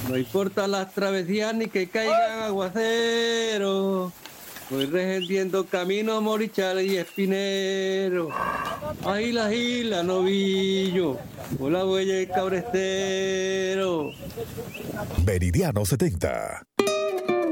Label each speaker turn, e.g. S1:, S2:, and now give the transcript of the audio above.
S1: No importa las travesías ni que caigan aguaceros. Voy regendiendo camino, morichales y espinero. Agila, novillo. Con la huella y cabrestero.
S2: Meridiano 70.